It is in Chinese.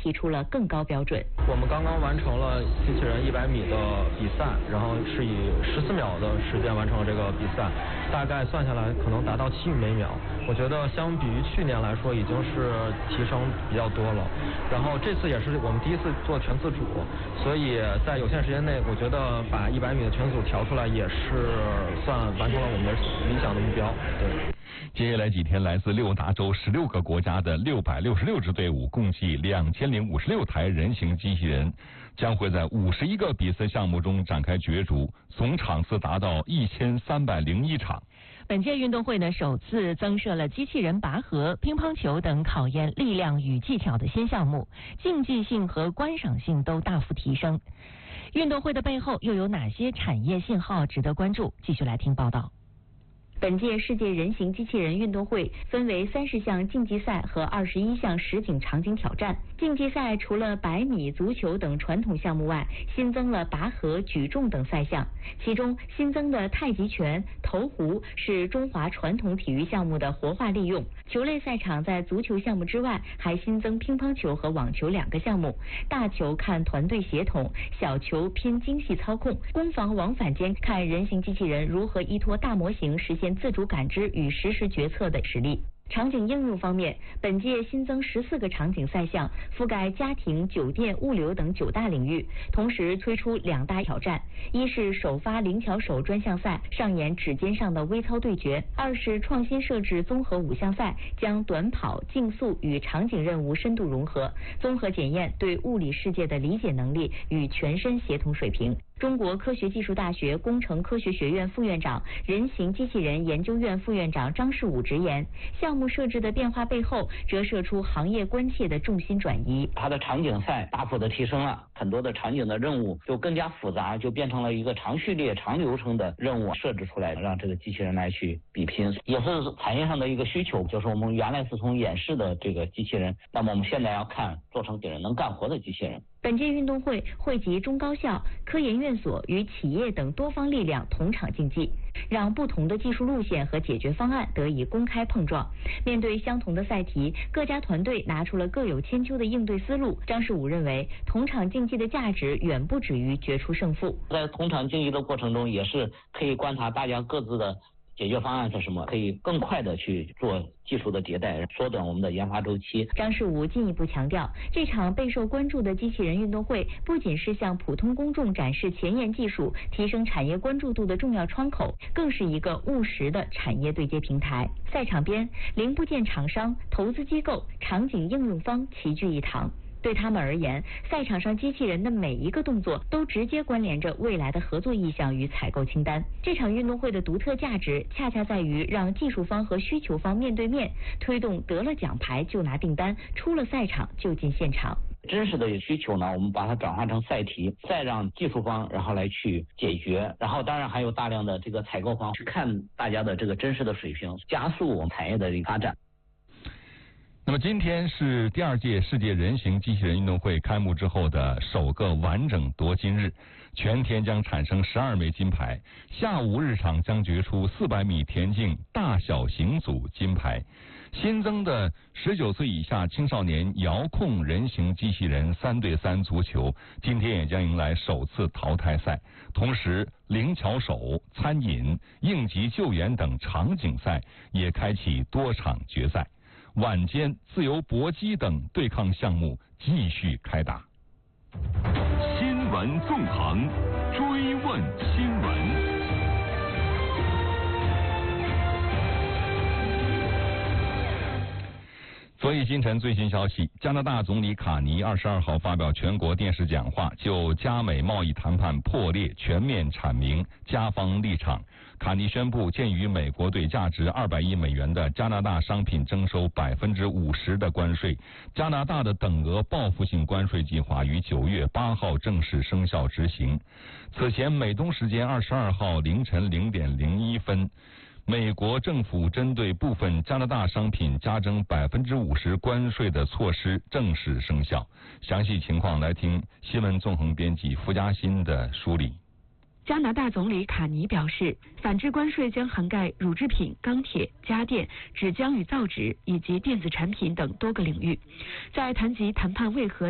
提出了更高标准。 我们刚刚完成了机器人100米的比赛，然后是以14秒的时间完成了这个比赛，大概算下来可能达到7米每秒。我觉得相比于去年来说，已经是提升比较多了。然后这次也是我们第一次做全自主，所以在有限时间内，我觉得把100米的全组调出来也是算完成了我们的理想的目标。对。 接下来几天，来自6大洲16个国家的666支队伍，共计2056台人形机器人，将会在51个比赛项目中展开角逐，总场次达到1301场。 本届运动会呢，首次增设了机器人拔河、乒乓球等考验力量与技巧的新项目，竞技性和观赏性都大幅提升。运动会的背后又有哪些产业信号值得关注？继续来听报道。本届世界人形机器人运动会分为30项竞技赛和21项实景场景挑战。竞技赛除了100米、足球等传统项目外，新增了拔河、举重等赛项。其中新增的太极拳、投壶是中华传统体育项目的活化利用。球类赛场在足球项目之外，还新增乒乓球和网球2个项目。大球看团队协同，小球拼精细操控。攻防往返间看人形机器人如何依托大模型实现自主感知与实时决策的实力。场景应用方面，本届新增14个场景赛项，覆盖家庭、酒店、物流等9大领域，同时推出2大挑战：一是首发灵巧手专项赛，上演指尖上的微操对决；二是创新设置综合5项赛，将短跑、竞速与场景任务深度融合，综合检验对物理世界的理解能力与全身协同水平。中国科学技术大学工程科学学院副院长、人形机器人研究院副院长张世武直言，项目设置的变化背后折射出行业关切的重心转移。 它的场景赛大幅的提升了，很多的场景的任务就更加复杂，就变成了一个长序列、长流程的任务设置出来，让这个机器人来去比拼，也是产业上的一个需求。就是我们原来是从演示的这个机器人，那么我们现在要看做成给人能干活的机器人。 本届运动会汇集中高校、科研院所与企业等多方力量同场竞技，让不同的技术路线和解决方案得以公开碰撞。面对相同的赛题，各家团队拿出了各有千秋的应对思路。张世武认为，同场竞技的价值远不止于决出胜负。 在同场竞技的过程中，也是可以观察大家各自的解决方案是什么，可以更快的去做技术的迭代，缩短我们的研发周期。 张世武进一步强调，这场备受关注的机器人运动会不仅是向普通公众展示前沿技术、提升产业关注度的重要窗口，更是一个务实的产业对接平台。赛场边，零部件厂商、投资机构、场景应用方齐聚一堂。对他们而言，赛场上机器人的每一个动作都直接关联着未来的合作意向与采购清单。这场运动会的独特价值，恰恰在于让技术方和需求方面对面，推动得了奖牌就拿订单，出了赛场就进现场。 真实的需求呢，我们把它转化成赛题，再让技术方然后来去解决，然后当然还有大量的这个采购方去看大家的这个真实的水平，加速我们产业的发展。 那么今天是第2届世界人形机器人运动会开幕之后的首个完整夺金日，全天将产生12枚金牌，下午日场将决出400米田径大小型组金牌。新增的19岁以下青少年遥控人形机器人3对3足球今天也将迎来首次淘汰赛，同时灵巧手、餐饮、应急救援等场景赛也开启多场决赛。晚间自由搏击等对抗项目继续开打。 新闻纵横，追问新闻。 昨夜今晨最新消息，加拿大总理卡尼22号发表全国电视讲话，就加美贸易谈判破裂全面阐明加方立场。卡尼宣布，鉴于美国对价值200亿美元的加拿大商品征收50%的关税，加拿大的等额报复性关税计划于9月8号正式生效执行。此前，美东时间22号凌晨0点01分，美国政府针对部分加拿大商品加征50%关税的措施正式生效。详细情况来听新闻纵横编辑付嘉欣的梳理。 加拿大总理卡尼表示，反制关税将涵盖乳制品、钢铁、家电、纸浆与造纸以及电子产品等多个领域。在谈及谈判为何